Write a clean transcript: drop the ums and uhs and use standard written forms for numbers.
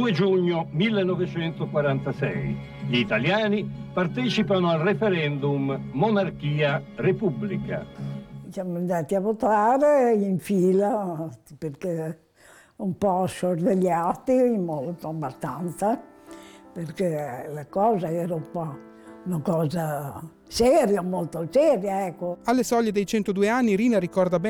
2 giugno 1946. Gli italiani partecipano al referendum monarchia-repubblica. Siamo andati a votare in fila perché un po' sorvegliati, molto abbastanza, perché la cosa era un po' una cosa seria, molto seria, ecco. Alle soglie dei 102 anni Rina ricorda bene